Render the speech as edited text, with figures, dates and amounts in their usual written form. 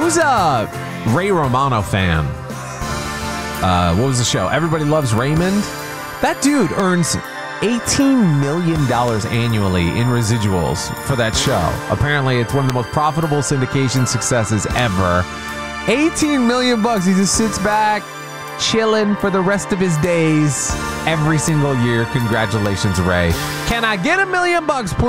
Who's a Ray Romano fan? What was the show? Everybody Loves Raymond. That dude earns $18 million annually in residuals for that show. Apparently, it's one of the most profitable syndication successes ever. 18 million bucks. He just sits back, chilling for the rest of his days every single year. Congratulations, Ray. Can I get $1 million, please?